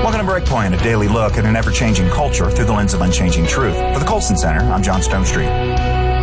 Welcome to Breakpoint, a daily look at an ever-changing culture through the lens of unchanging truth. For the Colson Center, I'm John Stonestreet.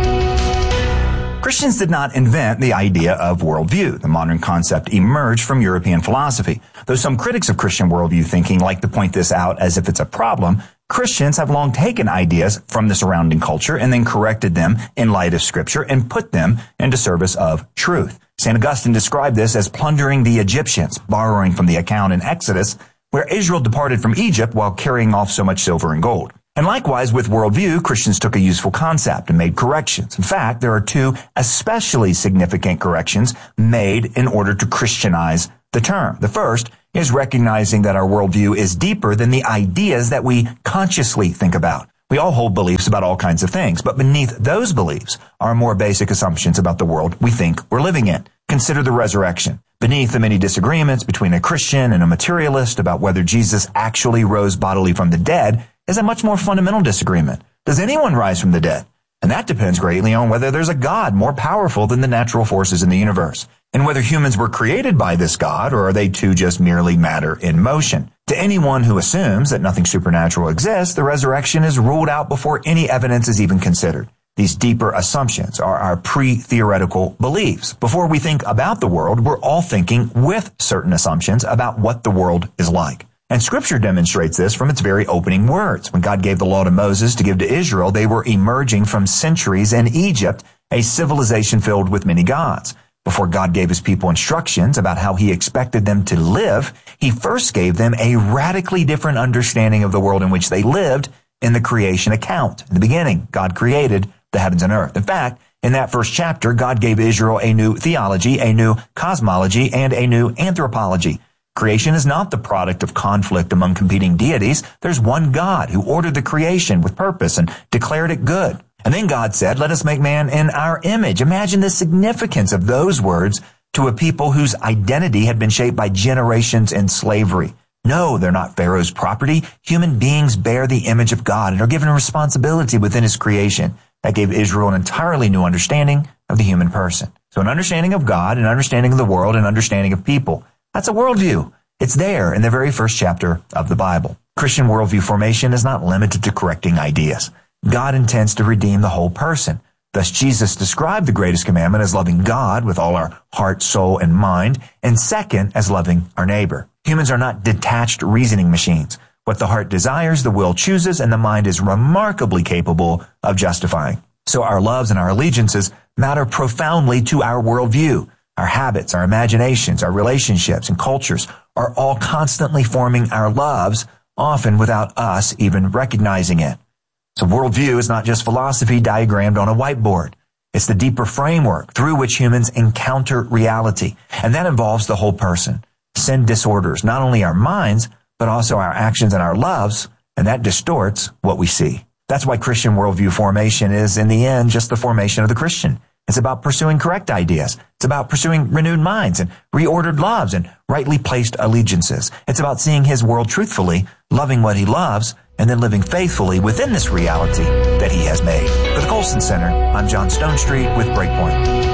Christians did not invent the idea of worldview. The modern concept emerged from European philosophy. Though some critics of Christian worldview thinking like to point this out as if it's a problem, Christians have long taken ideas from the surrounding culture and then corrected them in light of Scripture and put them into service of truth. St. Augustine described this as plundering the Egyptians, borrowing from the account in Exodus, where Israel departed from Egypt while carrying off so much silver and gold. And likewise, with worldview, Christians took a useful concept and made corrections. In fact, there are two especially significant corrections made in order to Christianize the term. The first is recognizing that our worldview is deeper than the ideas that we consciously think about. We all hold beliefs about all kinds of things, but beneath those beliefs are more basic assumptions about the world we think we're living in. Consider the resurrection. Beneath the many disagreements between a Christian and a materialist about whether Jesus actually rose bodily from the dead is a much more fundamental disagreement. Does anyone rise from the dead? And that depends greatly on whether there's a God more powerful than the natural forces in the universe, and whether humans were created by this God, or are they too just merely matter in motion? To anyone who assumes that nothing supernatural exists, the resurrection is ruled out before any evidence is even considered. These deeper assumptions are our pre-theoretical beliefs. Before we think about the world, we're all thinking with certain assumptions about what the world is like. And Scripture demonstrates this from its very opening words. When God gave the law to Moses to give to Israel, they were emerging from centuries in Egypt, a civilization filled with many gods. Before God gave his people instructions about how he expected them to live, he first gave them a radically different understanding of the world in which they lived in the creation account. In the beginning, God created the heavens and earth. In fact, in that first chapter, God gave Israel a new theology, a new cosmology, and a new anthropology. Creation is not the product of conflict among competing deities. There's one God who ordered the creation with purpose and declared it good. And then God said, let us make man in our image. Imagine the significance of those words to a people whose identity had been shaped by generations in slavery. No, they're not Pharaoh's property. Human beings bear the image of God and are given a responsibility within his creation. That gave Israel an entirely new understanding of the human person. So an understanding of God, an understanding of the world, an understanding of people. That's a worldview. It's there in the very first chapter of the Bible. Christian worldview formation is not limited to correcting ideas. God intends to redeem the whole person. Thus, Jesus described the greatest commandment as loving God with all our heart, soul, and mind, and second, as loving our neighbor. Humans are not detached reasoning machines. What the heart desires, the will chooses, and the mind is remarkably capable of justifying. So our loves and our allegiances matter profoundly to our worldview. Our habits, our imaginations, our relationships, and cultures are all constantly forming our loves, often without us even recognizing it. So worldview is not just philosophy diagrammed on a whiteboard. It's the deeper framework through which humans encounter reality. And that involves the whole person. Sin disorders not only our minds, but also our actions and our loves, and that distorts what we see. That's why Christian worldview formation is, in the end, just the formation of the Christian. It's about pursuing correct ideas. It's about pursuing renewed minds and reordered loves and rightly placed allegiances. It's about seeing his world truthfully, loving what he loves, and then living faithfully within this reality that he has made. For the Colson Center, I'm John Stonestreet with Breakpoint.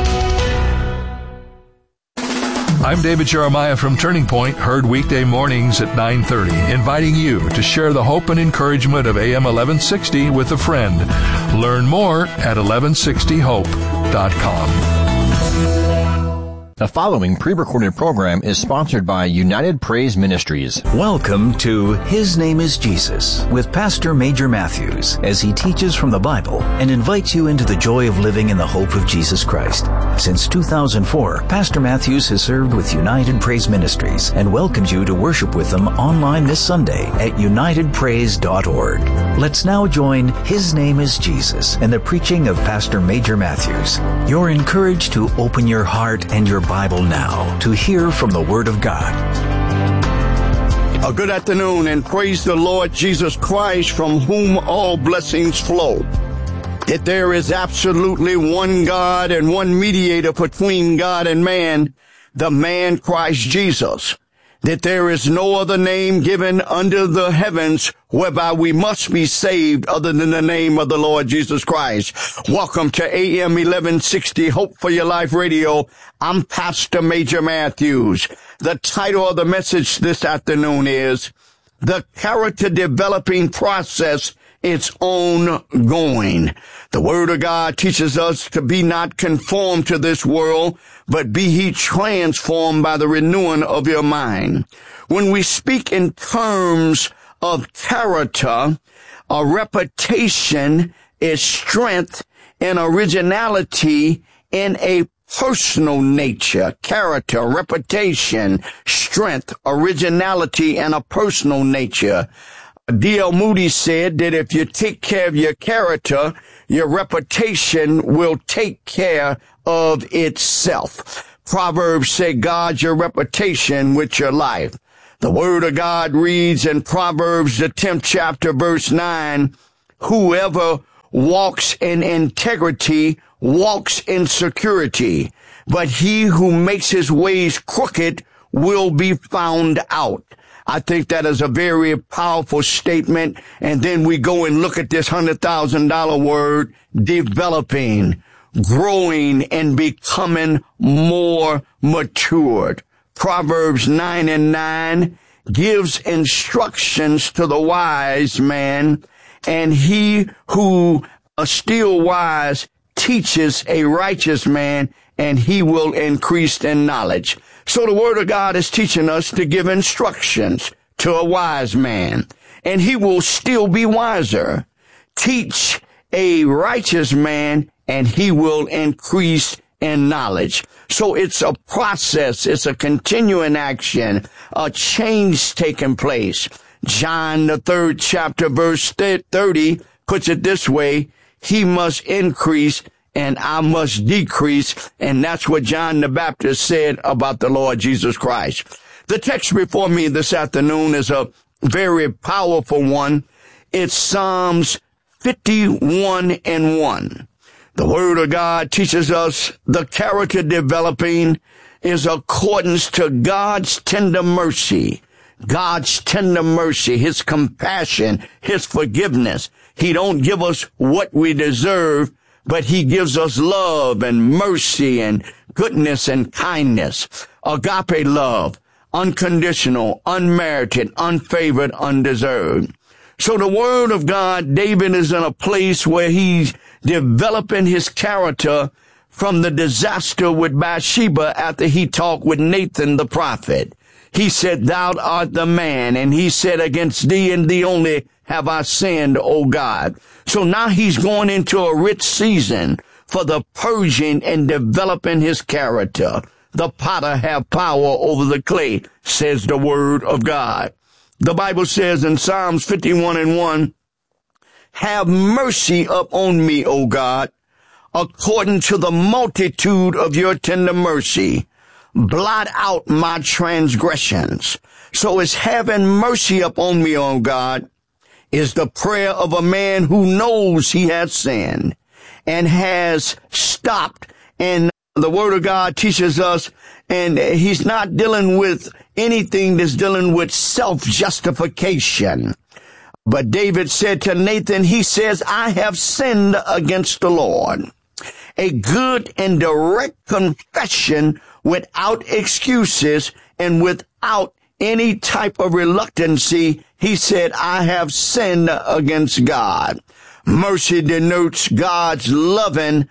I'm David Jeremiah from Turning Point, heard weekday mornings at 9:30, inviting you to share the hope and encouragement of AM 1160 with a friend. Learn more at 1160hope.com. The following pre-recorded program is sponsored by United Praise Ministries. Welcome to His Name is Jesus with Pastor Major Matthews as he teaches from the Bible and invites you into the joy of living in the hope of Jesus Christ. Since 2004, Pastor Matthews has served with United Praise Ministries and welcomes you to worship with them online this Sunday at unitedpraise.org. Let's now join His Name is Jesus and the preaching of Pastor Major Matthews. You're encouraged to open your heart and your Bible now to hear from the Word of God. A good afternoon, and praise the Lord Jesus Christ, from whom all blessings flow. That there is absolutely one God and one mediator between God and man, the man Christ Jesus. That there is no other name given under the heavens whereby we must be saved other than the name of the Lord Jesus Christ. Welcome to AM 1160 Hope for Your Life Radio. I'm Pastor Major Matthews. The title of the message this afternoon is the character developing process is ongoing. The Word of God teaches us to be not conformed to this world, but be ye transformed by the renewing of your mind. When we speak in terms of character, a reputation is strength and originality in a personal nature. Character, reputation, strength, originality, and a personal nature. D.L. Moody said that if you take care of your character, your reputation will take care of itself. Proverbs say, guard your reputation with your life. The Word of God reads in Proverbs, the 10th chapter, verse 9, whoever walks in integrity walks in security, but he who makes his ways crooked will be found out. I think that is a very powerful statement. And then we go and look at this $100,000 word, developing, growing, and becoming more matured. Proverbs 9:9 gives instructions to the wise man, and he who is still wise teaches a righteous man, and he will increase in knowledge. So the Word of God is teaching us to give instructions to a wise man, and he will still be wiser. Teach a righteous man, and he will increase in knowledge. So it's a process, it's a continuing action, a change taking place. John, the 3rd chapter, verse 30, puts it this way, he must increase and I must decrease. And that's what John the Baptist said about the Lord Jesus Christ. The text before me this afternoon is a very powerful one. It's Psalms 51:1. The Word of God teaches us the character developing is accordance to God's tender mercy. God's tender mercy, His compassion, His forgiveness. He don't give us what we deserve, but He gives us love and mercy and goodness and kindness. Agape love, unconditional, unmerited, unfavored, undeserved. So the Word of God, David is in a place where he's developing his character from the disaster with Bathsheba after he talked with Nathan the prophet. He said, thou art the man, and he said, against thee and thee only have I sinned, O God. So now he's going into a rich season for the purging and developing his character. The potter have power over the clay, says the Word of God. The Bible says in Psalms 51:1, have mercy upon me, O God, according to the multitude of your tender mercy. Blot out my transgressions. So it's having mercy upon me, O God, is the prayer of a man who knows he has sinned and has stopped. And the Word of God teaches us, and he's not dealing with anything that's dealing with self-justification. But David said to Nathan, he says, I have sinned against the Lord. A good and direct confession without excuses and without any type of reluctancy. He said, I have sinned against God. Mercy denotes God's loving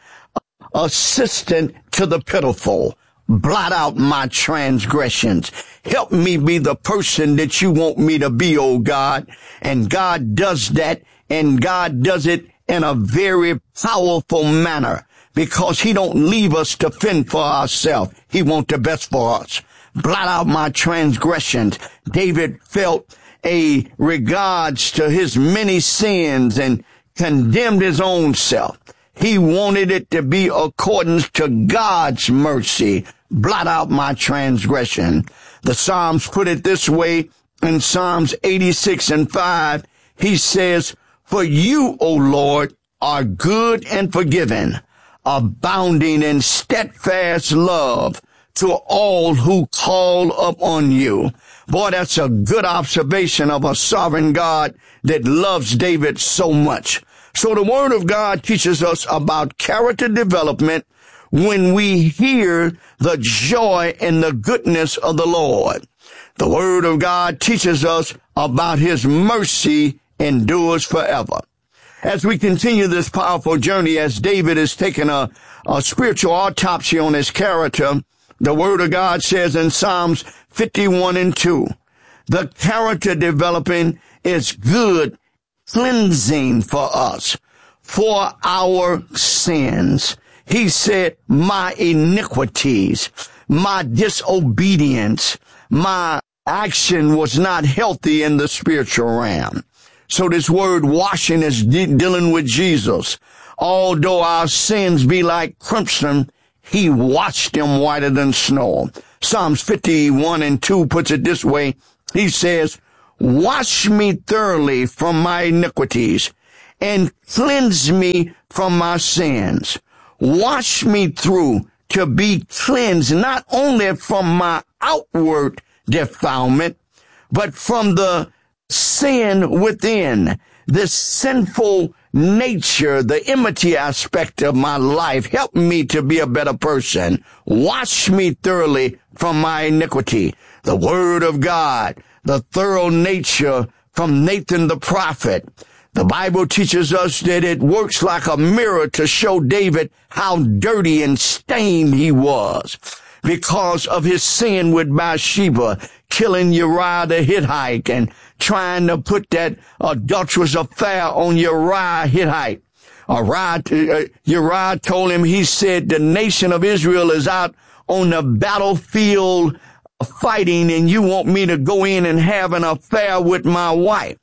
assistance to the pitiful. Blot out my transgressions. Help me be the person that you want me to be, oh God. And God does that, and God does it in a very powerful manner, because He don't leave us to fend for ourselves. He wants the best for us. Blot out my transgressions. David felt a regards to his many sins and condemned his own self. He wanted it to be according to God's mercy. Blot out my transgression. The Psalms put it this way in Psalms 86:5. He says, for you, O Lord, are good and forgiving, abounding in steadfast love to all who call upon you. Boy, that's a good observation of a sovereign God that loves David so much. So the Word of God teaches us about character development when we hear the joy and the goodness of the Lord. The Word of God teaches us about His mercy endures forever. As we continue this powerful journey, as David is taking a spiritual autopsy on his character, the Word of God says in Psalms 51:2, the character developing is good cleansing for us, for our sins. He said, my iniquities, my disobedience, my action was not healthy in the spiritual realm. So this word washing is dealing with Jesus. Although our sins be like crimson, He washed them whiter than snow. Psalms 51:2 puts it this way. He says, wash me thoroughly from my iniquities and cleanse me from my sins. Wash me through to be cleansed, not only from my outward defilement, but from the sin within, this sinful nature, the enmity aspect of my life. Help me to be a better person. Wash me thoroughly from my iniquity. The Word of God, the thorough nature from Nathan the prophet. The Bible teaches us that it works like a mirror to show David how dirty and stained he was because of his sin with Bathsheba, killing Uriah the Hittite and trying to put that adulterous affair on Uriah Hittite. Uriah told him, he said, the nation of Israel is out on the battlefield fighting, and you want me to go in and have an affair with my wife.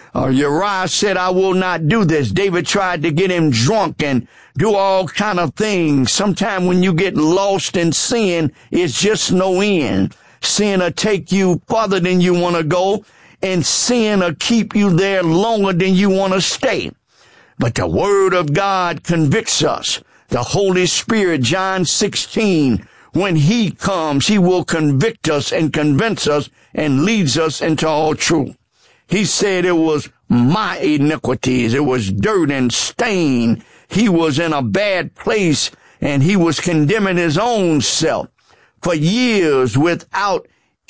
Uriah said, I will not do this. David tried to get him drunk and do all kind of things. Sometimes when you get lost in sin, it's just no end. Sin will take you farther than you want to go, and sin will keep you there longer than you want to stay. But the Word of God convicts us. The Holy Spirit, John 16, when He comes, He will convict us and convince us and leads us into all truth. He said it was my iniquities. It was dirt and stain. He was in a bad place, and he was condemning his own self for years without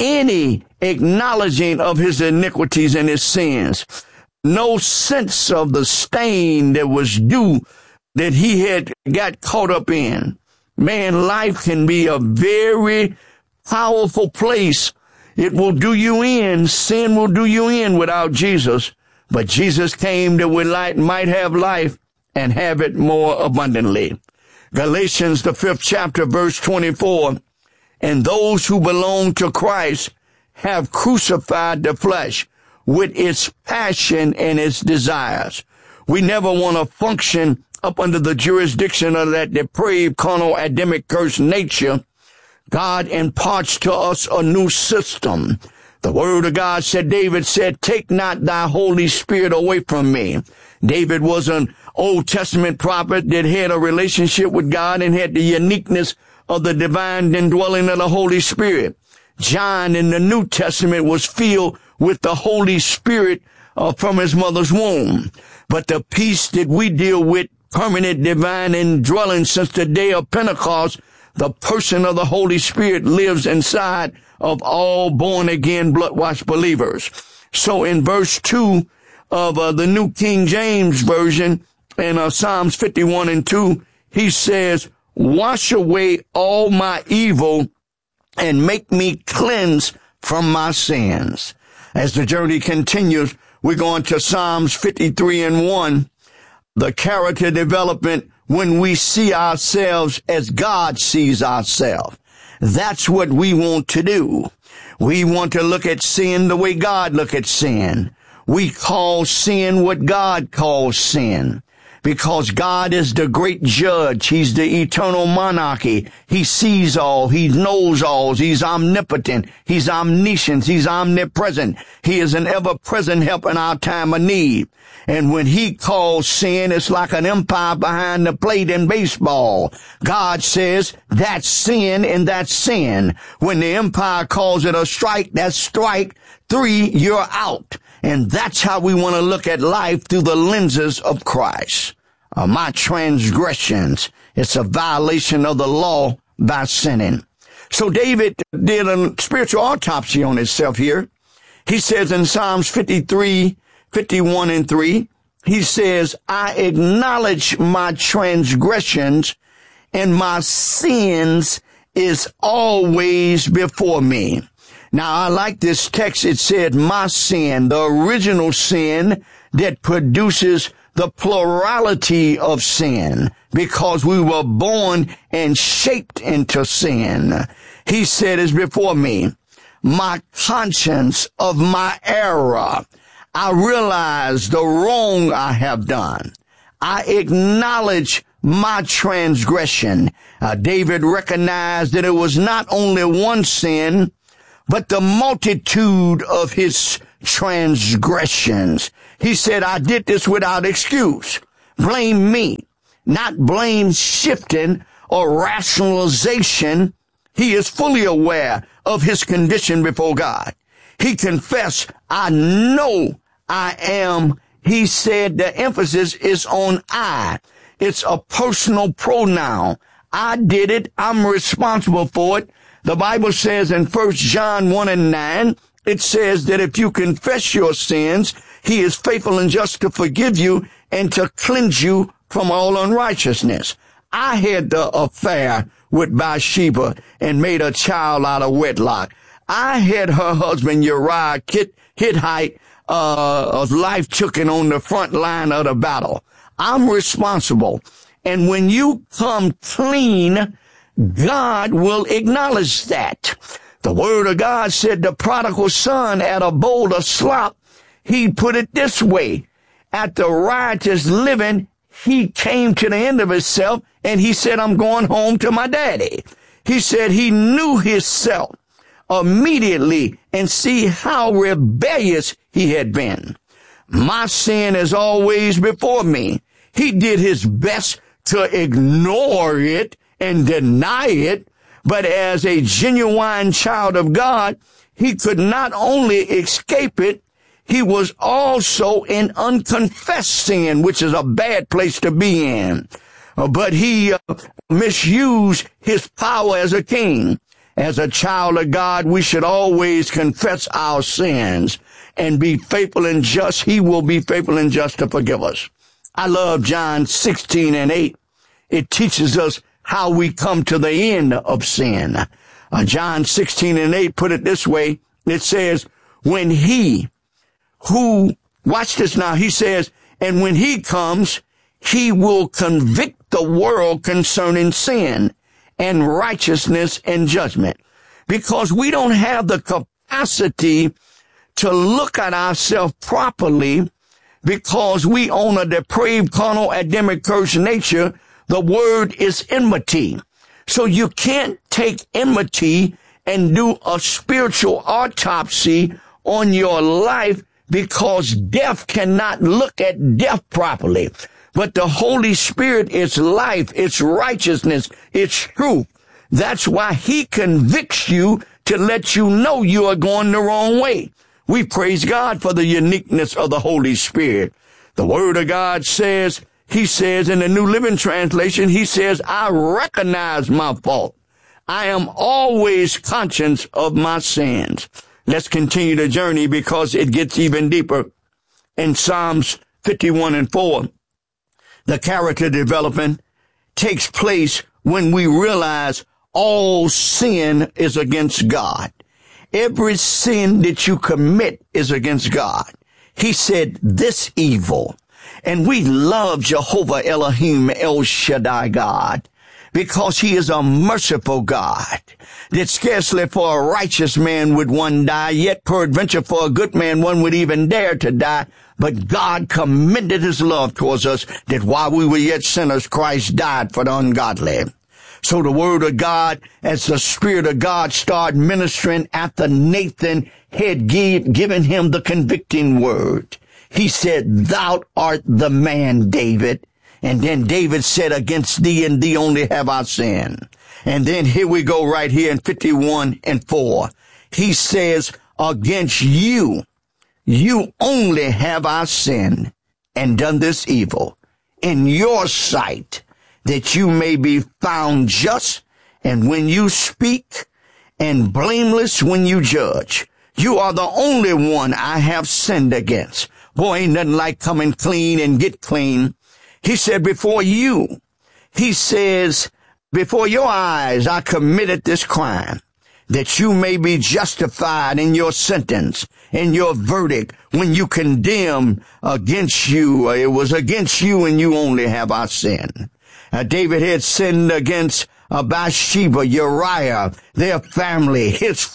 any acknowledging of his iniquities and his sins. No sense of the stain that was due that he had got caught up in. Man, life can be a very powerful place. It will do you in. Sin will do you in without Jesus. But Jesus came that we might have life and have it more abundantly. Galatians, the 5th chapter, verse 24. And those who belong to Christ have crucified the flesh with its passion and its desires. We never want to function up under the jurisdiction of that depraved, carnal, Adamic, cursed nature. God imparts to us a new system. The Word of God said, David said, take not thy Holy Spirit away from me. David was an Old Testament prophet that had a relationship with God and had the uniqueness of the divine indwelling of the Holy Spirit. John in the New Testament was filled with the Holy Spirit from his mother's womb. But the peace that we deal with, permanent divine indwelling since the day of Pentecost, the person of the Holy Spirit lives inside of all born-again, blood-washed believers. So in verse 2 of the New King James Version, in Psalms 51:2, he says, wash away all my evil and make me cleanse from my sins. As the journey continues, we're going to Psalms 53:1, the character development when we see ourselves as God sees ourselves. That's what we want to do. We want to look at sin the way God looks at sin. We call sin what God calls sin. Because God is the great judge. He's the eternal monarchy. He sees all. He knows all. He's omnipotent. He's omniscient. He's omnipresent. He is an ever-present help in our time of need. And when He calls sin, it's like an umpire behind the plate in baseball. God says, that's sin and that's sin. When the umpire calls it a strike, that's strike. 3, you're out. And that's how we want to look at life through the lenses of Christ. My transgressions, it's a violation of the law by sinning. So David did a spiritual autopsy on himself here. He says in Psalms 53, 51 and 3, he says, I acknowledge my transgressions and my sins is always before me. Now, I like this text. It said, my sin, the original sin that produces the plurality of sin, because we were born and shaped into sin. He said, is before me. My conscience of my error. I realize the wrong I have done. I acknowledge my transgression. David recognized that it was not only one sin, but the multitude of his transgressions. He said, I did this without excuse. Blame me, not blame shifting or rationalization. He is fully aware of his condition before God. He confessed, I know I am. He said the emphasis is on I. It's a personal pronoun. I did it. I'm responsible for it. The Bible says in 1 John 1 and 9, it says that if you confess your sins, he is faithful and just to forgive you and to cleanse you from all unrighteousness. I had the affair with Bathsheba and made a child out of wedlock. I had her husband Uriah Hittite life taken on the front line of the battle. I'm responsible. And when you come clean, God will acknowledge that. The word of God said the prodigal son at a bowl of slop, he put it this way. At the riotous living, he came to the end of himself and he said, I'm going home to my daddy. He said he knew himself immediately and see how rebellious he had been. My sin is always before me. He did his best to ignore it and deny it, but as a genuine child of God, he could not only escape it, he was also in unconfessed sin, which is a bad place to be in. But he misused his power as a king. As a child of God, we should always confess our sins and be faithful and just. He will be faithful and just to forgive us. I love John 16 and 8. It teaches us how we come to the end of sin. John 16 and 8 put it this way. It says, when he who, watch this now, he says, and when he comes, he will convict the world concerning sin and righteousness and judgment. Because we don't have the capacity to look at ourselves properly because we own a depraved, carnal, Adamic, cursed nature. The word is enmity. So you can't take enmity and do a spiritual autopsy on your life because death cannot look at death properly. But the Holy Spirit is life, it's righteousness, it's truth. That's why he convicts you to let you know you are going the wrong way. We praise God for the uniqueness of the Holy Spirit. The Word of God says, he says in the New Living Translation, he says, I recognize my fault. I am always conscious of my sins. Let's continue the journey because it gets even deeper. In Psalms 51 and 4, the character development takes place when we realize all sin is against God. Every sin that you commit is against God. He said this evil. And we love Jehovah Elohim El Shaddai God because he is a merciful God, that scarcely for a righteous man would one die, yet peradventure for a good man one would even dare to die. But God commended his love towards us, that while we were yet sinners, Christ died for the ungodly. So the word of God, as the Spirit of God started ministering after Nathan had given him the convicting word, he said, thou art the man, David. And then David said, against thee and thee only have I sinned. And then here we go right here in 51 and 4. He says, against you only have I sinned and done this evil in your sight, that you may be found just, and when you speak, and blameless when you judge. You are the only one I have sinned against. Boy, ain't nothing like coming clean and get clean. He said, before your eyes I committed this crime, that you may be justified in your sentence, in your verdict, when you condemn against you. It was against you and you only have I sinned. David had sinned against Bathsheba, Uriah, their family,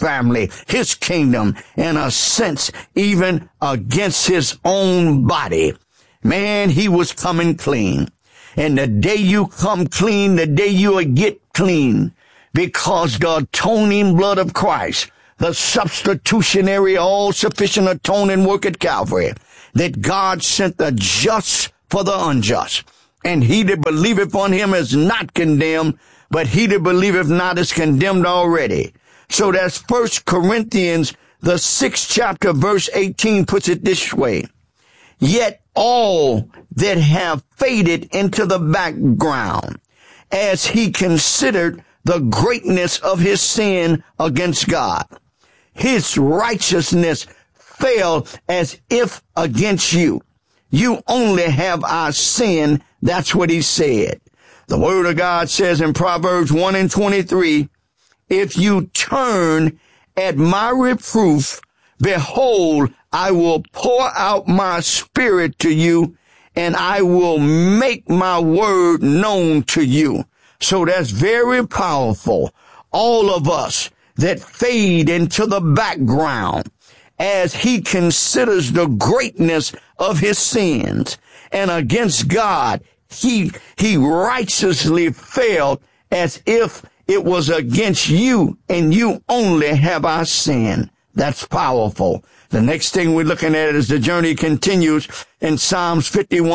his kingdom, in a sense, even against his own body. Man, he was coming clean. And the day you come clean, the day you will get clean, because the atoning blood of Christ, the substitutionary, all-sufficient atoning work at Calvary, that God sent the just for the unjust. And he that believeth on him is not condemned, but he that believeth not is condemned already. So that's 1 Corinthians, the 6th chapter, verse 18 puts it this way. Yet all that have faded into the background, as he considered the greatness of his sin against God, his righteousness fell as if against you. You only have our sin. That's what he said. The word of God says in Proverbs 1:23, if you turn at my reproof, behold, I will pour out my spirit to you, and I will make my word known to you. So that's very powerful. All of us that fade into the background as he considers the greatness of his sins, and against God, he righteously fell as if it was against you, and you only have our sin. That's powerful. The next thing we're looking at as the journey continues in Psalms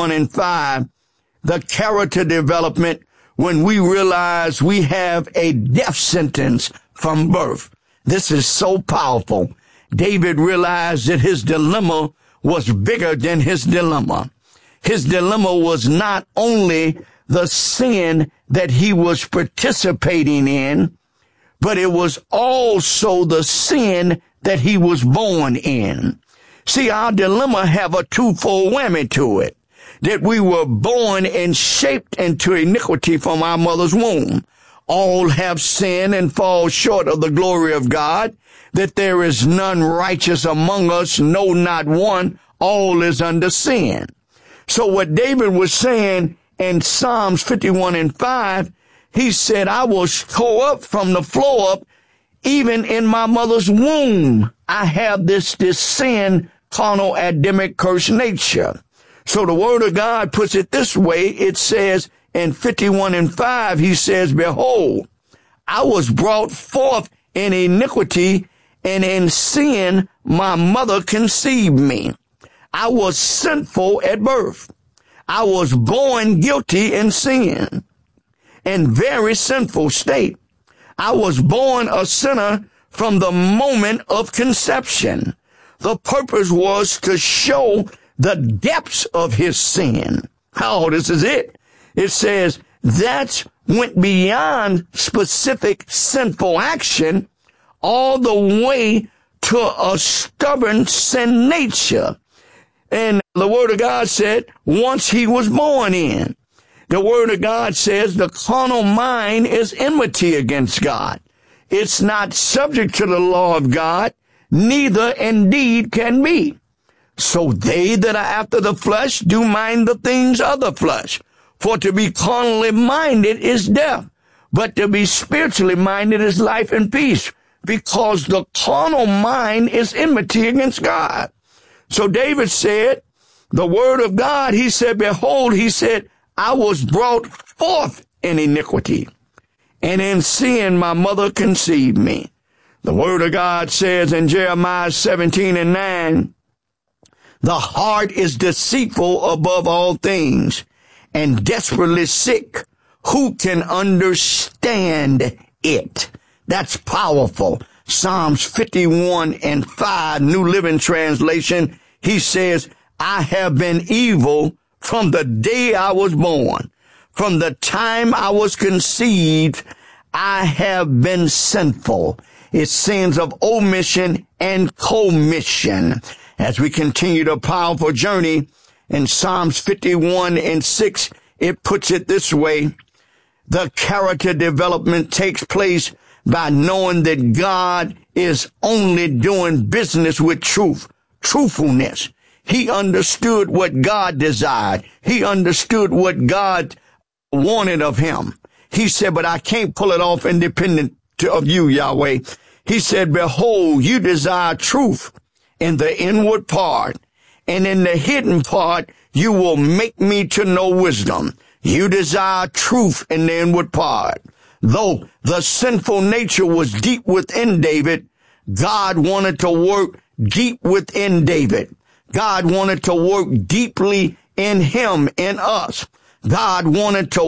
51:5, the character development when we realize we have a death sentence from birth. This is so powerful. David realized that his dilemma was bigger than his dilemma. His dilemma was not only the sin that he was participating in, but it was also the sin that he was born in. See, our dilemma have a twofold whammy to it, that we were born and shaped into iniquity from our mother's womb. All have sinned and fall short of the glory of God, that there is none righteous among us, no, not one. All is under sin. So what David was saying in Psalms 51:5, he said, I was tore up from the floor up, even in my mother's womb. I have this sin, carnal, Adamic, cursed nature. So the word of God puts it this way. It says in 51:5, he says, behold, I was brought forth in iniquity, and in sin my mother conceived me. I was sinful at birth. I was born guilty in sin, in very sinful state. I was born a sinner from the moment of conception. The purpose was to show the depths of his sin. Oh, this is it. It says that went beyond specific sinful action all the way to a stubborn sin nature. And the word of God said, once he was born in. The word of God says the carnal mind is enmity against God. It's not subject to the law of God, neither indeed can be. So they that are after the flesh do mind the things of the flesh. For to be carnally minded is death, but to be spiritually minded is life and peace, because the carnal mind is enmity against God. So David said, the word of God, he said, behold, he said, I was brought forth in iniquity, and in sin my mother conceived me. The word of God says in Jeremiah 17:9, the heart is deceitful above all things, and desperately sick. Who can understand it? That's powerful. Psalms 51:5, New Living Translation, he says, I have been evil from the day I was born. From the time I was conceived, I have been sinful. It's sins of omission and commission. As we continue the powerful journey in Psalms 51:6, it puts it this way: the character development takes place by knowing that God is only doing business with truthfulness. He understood what God desired. He understood what God wanted of him. He said, but I can't pull it off independent of you, Yahweh. He said, behold, you desire truth in the inward part, and in the hidden part, you will make me to know wisdom. You desire truth in the inward part. Though the sinful nature was deep within David, God wanted to work deep within David. God wanted to work deeply in him, in us. God wanted to